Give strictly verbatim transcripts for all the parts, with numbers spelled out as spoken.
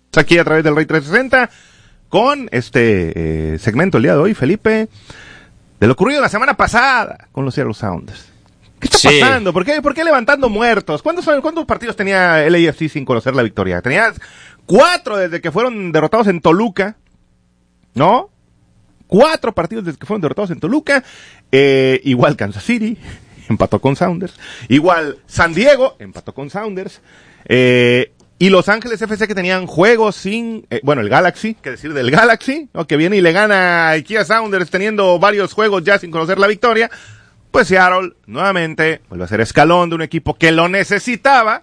Aquí a través del Rey trescientos sesenta con este eh, segmento el día de hoy, Felipe, de lo ocurrido la semana pasada con los Seattle Sounders. ¿Qué está sí. pasando? ¿Por qué, ¿Por qué levantando muertos? ¿Cuántos, ¿Cuántos partidos tenía el A F C sin conocer la victoria? Tenía cuatro desde que fueron derrotados en Toluca, ¿no? Cuatro partidos desde que fueron derrotados en Toluca. Eh, igual Kansas City empató con Sounders. Igual San Diego empató con Sounders. Eh... Y Los Ángeles F C que tenían juegos sin, eh, bueno, el Galaxy, que decir del Galaxy, ¿no? Que viene y le gana a Kia Sounders teniendo varios juegos ya sin conocer la victoria, pues Seattle nuevamente vuelve a ser escalón de un equipo que lo necesitaba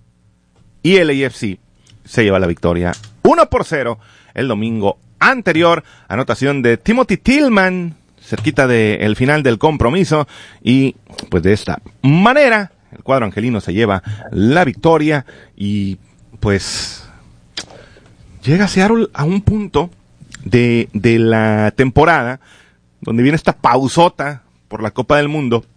y el A F C se lleva la victoria uno por cero el domingo anterior, anotación de Timothy Tillman, cerquita del final del compromiso y pues de esta manera el cuadro angelino se lleva la victoria y pues llega Seattle a un punto de, de la temporada donde viene esta pausota por la Copa del Mundo.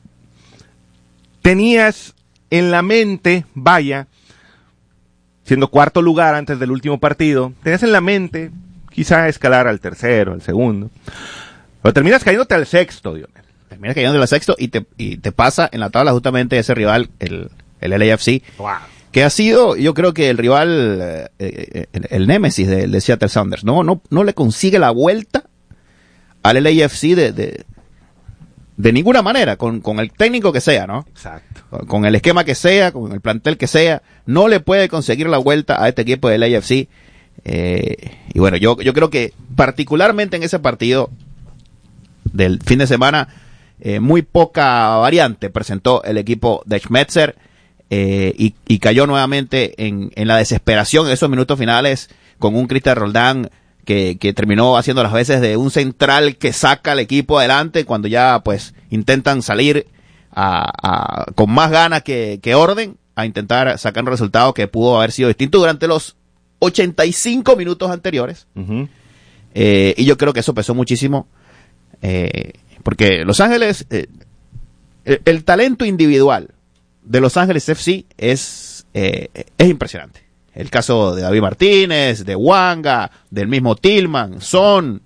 Tenías en la mente, vaya, siendo cuarto lugar antes del último partido, tenías en la mente quizá escalar al tercero, al segundo, pero terminas cayéndote al sexto, Dionel. Terminas cayéndote al sexto y te, y te pasa en la tabla justamente ese rival, el, el L A F C. Wow. Que ha sido, yo creo que el rival, eh, eh, el, el némesis de, de Seattle Sounders, no, no, no le consigue la vuelta al L A F C de, de, de ninguna manera, con, con el técnico que sea, ¿no? Exacto. Con, con el esquema que sea, con el plantel que sea, no le puede conseguir la vuelta a este equipo del L A F C. Eh, y bueno, yo, yo creo que particularmente en ese partido del fin de semana, eh, muy poca variante presentó el equipo de Schmetzer. Eh, y, y cayó nuevamente en, en la desesperación en esos minutos finales con un Cristian Roldán que, que terminó haciendo las veces de un central que saca al equipo adelante cuando ya pues intentan salir a, a, con más ganas que, que orden a intentar sacar un resultado que pudo haber sido distinto durante los ochenta y cinco minutos anteriores. Uh-huh. eh, y yo creo que eso pesó muchísimo eh, porque Los Ángeles eh, el, el talento individual de Los Ángeles F C es, eh, es impresionante. El caso de David Martínez, de Wanga, del mismo Tillman, Son,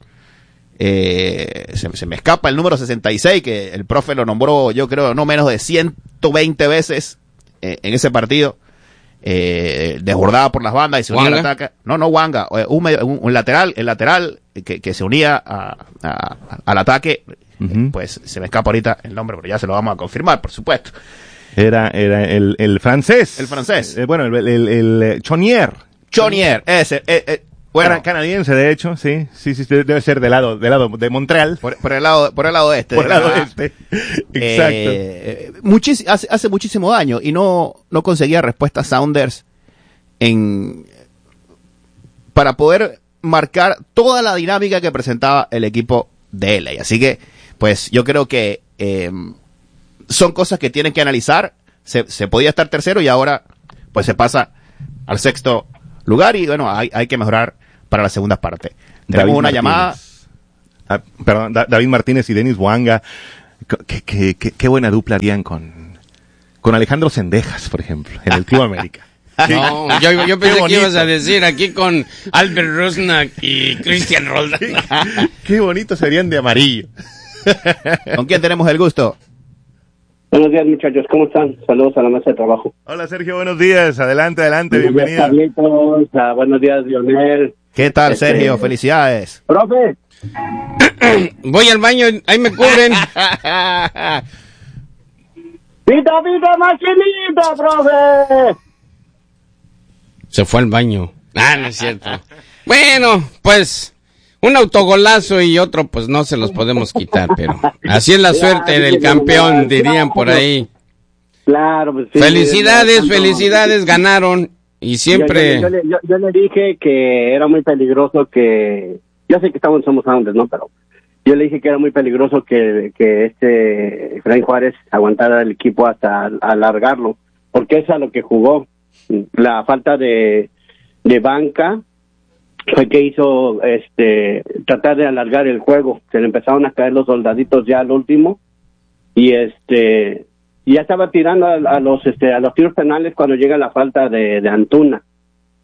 eh, se, se me escapa el número sesenta y seis, que el profe lo nombró, yo creo, no menos de ciento veinte veces eh, en ese partido, eh, desbordada por las bandas y se unía al ataque. No, no Wanga, un, un, un lateral, el lateral que, que se unía a, a, al ataque, uh-huh. Pues se me escapa ahorita el nombre, pero ya se lo vamos a confirmar, por supuesto. Era, era el, el francés. El francés. Eh, bueno, el, el, el, el Chonier. Chonier, ese, eh, eh, bueno. Canadiense, de hecho, sí, sí, sí, debe ser del lado, del lado de Montreal. Por, por el lado, por el lado este. Por el lado este. Exacto. Eh, muchis, hace, hace muchísimo daño y no, no conseguía respuesta Sounders en, para poder marcar toda la dinámica que presentaba el equipo de L A. Así que, pues, yo creo que, eh, son cosas que tienen que analizar. Se, se podía estar tercero y ahora pues se pasa al sexto lugar y bueno, hay, hay que mejorar para la segunda parte. Tenemos una Martínez. llamada. Ah, perdón, da, David Martínez y Denis Wanga. Qué, qué, qué, qué buena dupla harían con, con Alejandro Sendejas, por ejemplo, en el Club América. No, yo, yo pensé que ibas a decir aquí con Albert Rusnak y Cristian Roldán. Qué, qué bonitos serían de amarillo. ¿Con quién tenemos el gusto? Buenos días, muchachos, ¿cómo están? Saludos a la mesa de trabajo. Hola, Sergio, buenos días. Adelante, adelante, buenos bienvenido. Días, Carlitos. Uh, buenos días, Lionel. ¿Qué tal, este... Sergio? Felicidades. Profe. Voy al baño, ahí me cubren. ¡Pita, pita, machinita, profe! Se fue al baño. Ah, no es cierto. Bueno, pues... un autogolazo y otro pues no se los podemos quitar, pero así es la suerte del campeón, dirían por ahí. Claro, pues sí. Felicidades, felicidades, ganaron y siempre... Yo, yo, yo, yo, yo le dije que era muy peligroso que... Yo sé que estamos somos Sounders, ¿no? Pero yo le dije que era muy peligroso que, que este Efraín Juárez aguantara el equipo hasta alargarlo, porque es a lo que jugó. La falta de, de banca fue que hizo este tratar de alargar el juego. Se le empezaron a caer los soldaditos ya al último y este ya estaba tirando a, a los este a los tiros penales cuando llega la falta de, de Antuna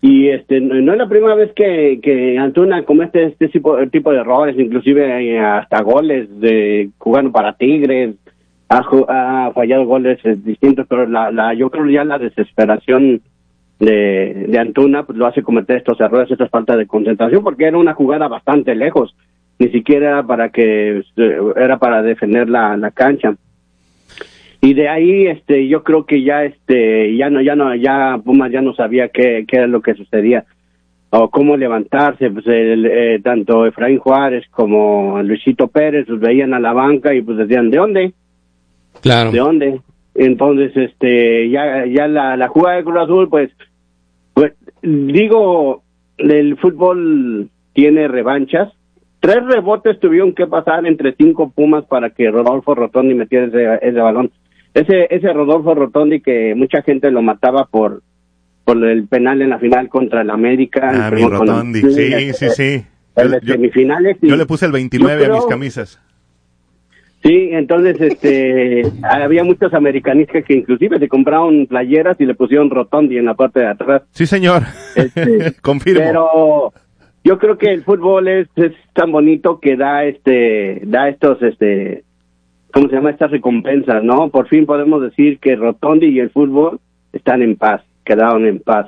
y este no es la primera vez que, que Antuna comete este tipo, tipo de errores, inclusive hasta goles de jugando para Tigres, ha, ha fallado goles distintos, pero la, la yo creo ya la desesperación de, de Antuna pues lo hace cometer estos errores, estas faltas de concentración, porque era una jugada bastante lejos, ni siquiera era para que era para defender la, la cancha. Y de ahí este yo creo que ya este ya no ya no ya Pumas ya no sabía qué qué era lo que sucedía o cómo levantarse, pues el, eh, tanto Efraín Juárez como Luisito Pérez pues veían a la banca y pues decían, ¿de dónde? Claro. ¿De dónde? Entonces este ya ya la la jugada de Cruz Azul pues pues digo, el fútbol tiene revanchas. Tres rebotes tuvieron que pasar entre cinco Pumas para que Rodolfo Rotondi metiera ese, ese balón. Ese ese Rodolfo Rotondi que mucha gente lo mataba por por el penal en la final contra el América. Ah, mi Rotondi, con, sí, sí, sí, sí. En las semifinales. Yo le puse el veintinueve creo, a mis camisas. Sí, entonces este había muchos americanistas que inclusive se compraron playeras y le pusieron Rotondi en la parte de atrás. Sí, señor. Este, confirmo. Pero yo creo que el fútbol es, es tan bonito que da este da estos este ¿cómo se llama? Estas recompensas, ¿no? Por fin podemos decir que Rotondi y el fútbol están en paz, quedaron en paz.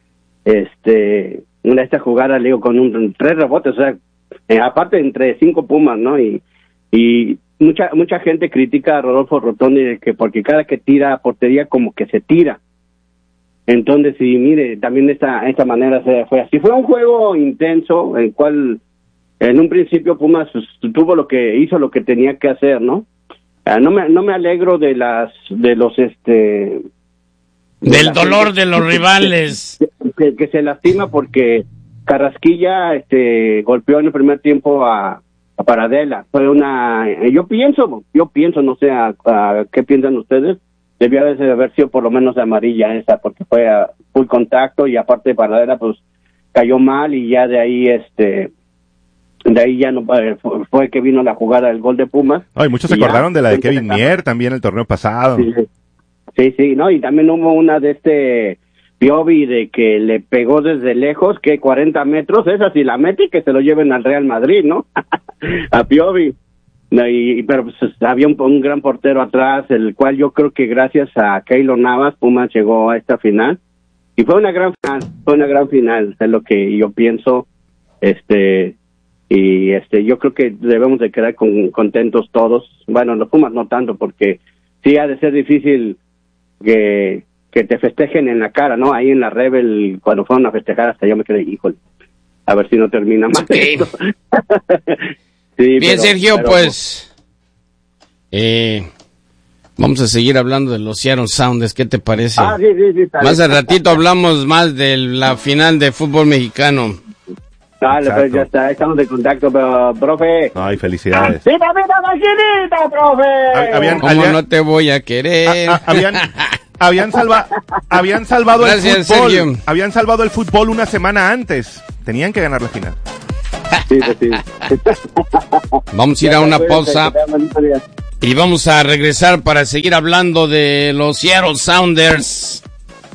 Este, una esta jugada, le digo, con un tres rebotes, o sea, eh, aparte entre cinco Pumas, ¿no? Y y mucha mucha gente critica a Rodolfo Rotondi de que porque cada que tira a portería como que se tira. Entonces, sí, mire, también de esta, esta manera se fue así. Fue un juego intenso, en el cual en un principio Pumas pues, tuvo lo que hizo lo que tenía que hacer, ¿no? Uh, no me no me alegro de las de los este de del dolor gente, de los rivales que, que, que se lastima porque Carrasquilla este golpeó en el primer tiempo a, a Paradela. Fue una yo pienso yo pienso no sé a, a qué piensan ustedes. Debió haber sido por lo menos amarilla esa, porque fue a full contacto y aparte de Paradela pues cayó mal y ya de ahí este de ahí ya no eh, fue, fue que vino la jugada del gol de Pumas. Ay, muchos se acordaron de la de Kevin Mier también el torneo pasado. Sí, sí, sí, no, y también hubo una de este Piovi de que le pegó desde lejos, que cuarenta metros, esa sí la mete y que se lo lleven al Real Madrid, ¿no? A Piovi. No, y, pero pues, había un, un gran portero atrás, el cual yo creo que gracias a Keylor Navas, Pumas llegó a esta final. Y fue una gran final, fue una gran final, es lo que yo pienso. Este, y este, yo creo que debemos de quedar con, contentos todos. Bueno, los Pumas no tanto, porque sí ha de ser difícil que, que te festejen en la cara, ¿no? Ahí en la Rebel, cuando fueron a festejar, hasta yo me quedé, híjole, a ver si no termina mal. Okay. Sí, bien, pero, Sergio, pero, pues eh, vamos a seguir hablando de los Seattle Sounders, ¿qué te parece? Ah, sí, sí, sí, más al ratito hablamos más de la final de fútbol mexicano. Dale, pues ya está, estamos en contacto, pero, profe. Ay, felicidades. ¡Mira, mira, maquinita, profe! Habían, ¿Cómo habían, no te voy a querer? A, a, habían, habían, salva, habían salvado Gracias, el fútbol. Sergio. Habían salvado el fútbol una semana antes. Tenían que ganar la final. Sí, sí. Vamos a ir a una pausa y vamos a regresar para seguir hablando de los Seattle Sounders.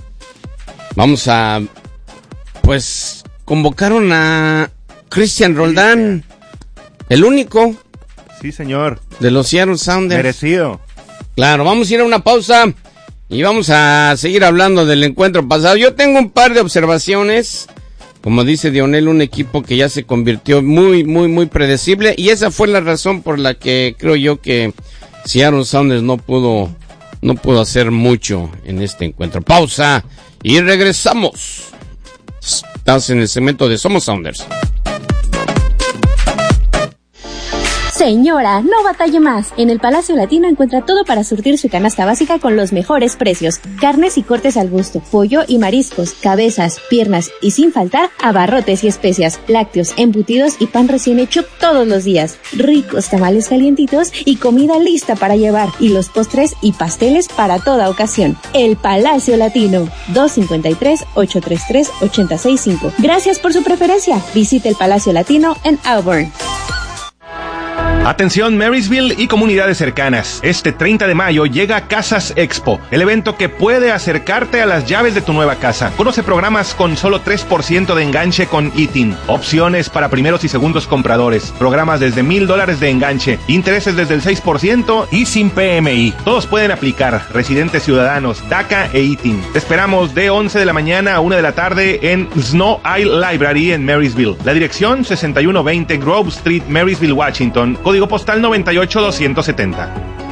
Vamos a, pues, convocaron a Cristian Roldán, el único. Sí, señor. De los Seattle Sounders. Merecido. Claro, vamos a ir a una pausa y vamos a seguir hablando del encuentro pasado. Yo tengo un par de observaciones. Como dice Dionel, un equipo que ya se convirtió muy, muy, muy predecible. Y esa fue la razón por la que creo yo que Seattle Sounders no pudo, no pudo hacer mucho en este encuentro. Pausa y regresamos. Estás en el segmento de Somos Sounders. Señora, no batalle más. En el Palacio Latino encuentra todo para surtir su canasta básica con los mejores precios. Carnes y cortes al gusto, pollo y mariscos, cabezas, piernas y sin faltar abarrotes y especias, lácteos, embutidos y pan recién hecho todos los días. Ricos tamales calientitos y comida lista para llevar. Y los postres y pasteles para toda ocasión. El Palacio Latino, dos cinco tres, ocho tres tres, ocho seis cinco. Gracias por su preferencia. Visite el Palacio Latino en Auburn. Atención Marysville y comunidades cercanas. Este treinta de mayo llega Casas Expo, el evento que puede acercarte a las llaves de tu nueva casa. Conoce programas con solo tres por ciento de enganche con I T I N, opciones para primeros y segundos compradores, programas desde mil dólares de enganche, intereses desde el seis por ciento y sin P M I. Todos pueden aplicar, residentes ciudadanos, DACA e I T I N. Te esperamos de once de la mañana a una de la tarde en Snow Isle Library en Marysville. La dirección sesenta y uno veinte Grove Street, Marysville, Washington. Código postal noventa y ocho doscientos setenta.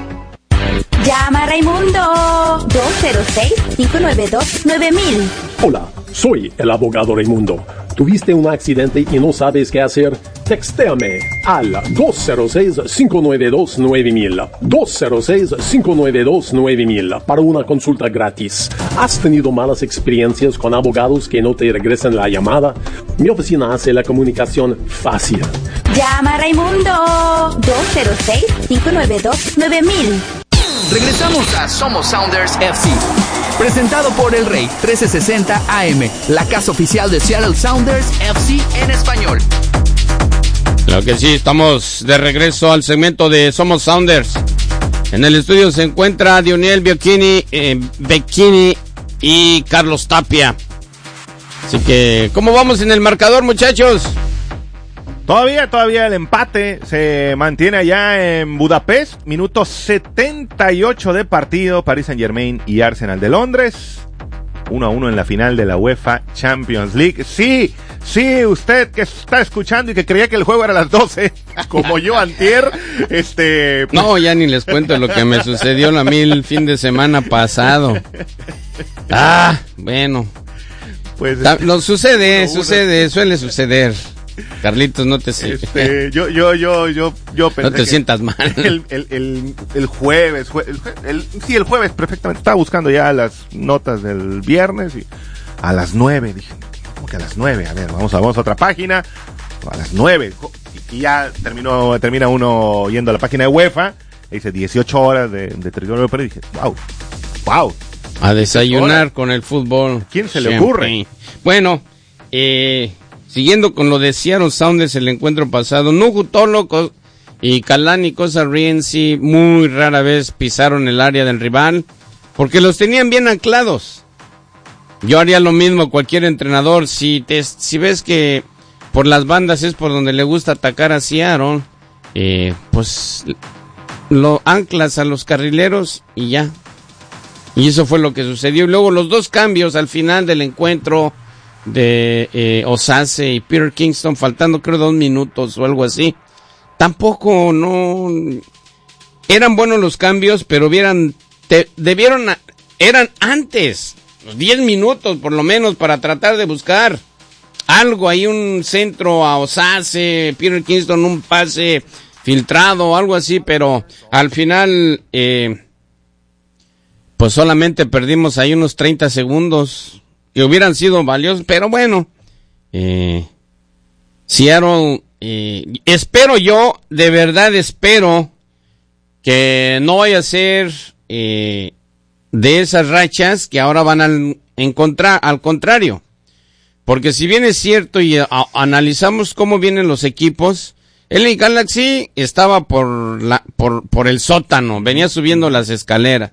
Llama a Raimundo dos cero seis, cinco nueve dos, nueve mil. Hola, soy el abogado Raimundo. ¿Tuviste un accidente y no sabes qué hacer? Textéame al dos cero seis, cinco nueve dos, nueve mil. dos cero seis, cinco nueve dos, nueve mil para una consulta gratis. ¿Has tenido malas experiencias con abogados que no te regresan la llamada? Mi oficina hace la comunicación fácil. Llama a Raimundo dos cero seis, cinco nueve dos, nueve mil. Regresamos a Somos Sounders F C, presentado por El Rey trece sesenta A M, la casa oficial de Seattle Sounders F C en español. Claro que sí, estamos de regreso al segmento de Somos Sounders. En el estudio se encuentra Dioniel Becchini, eh, Becchini y Carlos Tapia. Así que, ¿cómo vamos en el marcador, muchachos? Todavía, todavía el empate se mantiene allá en Budapest. Minuto setenta y ocho de partido. Paris Saint-Germain y Arsenal de Londres. uno a uno en la final de la UEFA Champions League. Sí, sí, usted que está escuchando y que creía que el juego era a las doce, como yo antier, este... Pues... No, ya ni les cuento lo que me sucedió a mí el fin de semana pasado. Ah, bueno. Pues... Lo sucede, uno, sucede, uno. suele suceder. Carlitos, no te este, yo, yo, yo, yo, yo pensé no te sientas mal. El, el, el, el jueves, el, el, sí, el jueves perfectamente. Estaba buscando ya las notas del viernes y a las nueve dije, ¿cómo que a las nueve? A ver, vamos a, vamos a otra página. A las nueve y, y ya terminó, termina uno yendo a la página de UEFA. Y dice dieciocho horas de, de territorio europeo. Y dije, wow, wow. A desayunar con el fútbol. ¿Quién se le ocurre? Bueno, eh. Siguiendo con lo de Seattle Sounders, el encuentro pasado, Nuhu Tolo y Kalani Kosariensi muy rara vez pisaron el área del rival, porque los tenían bien anclados. Yo haría lo mismo, cualquier entrenador, si te, si ves que por las bandas es por donde le gusta atacar a Seattle, eh, pues lo anclas a los carrileros y ya. Y eso fue lo que sucedió. Y luego los dos cambios al final del encuentro de eh, Osase y Peter Kingston, faltando creo dos minutos o algo así, tampoco no eran buenos los cambios, pero vieran te, debieron eran antes diez minutos por lo menos para tratar de buscar algo ahí, un centro a Osase, Peter Kingston un pase filtrado o algo así, pero al final eh, pues solamente perdimos ahí unos treinta segundos que hubieran sido valiosos, pero bueno, eh, Seattle, eh, espero yo, de verdad espero que no vaya a ser eh, de esas rachas que ahora van al, encontrar, al contrario, porque si bien es cierto y a, analizamos cómo vienen los equipos, L A Galaxy estaba por, la, por, por el sótano, venía subiendo las escaleras.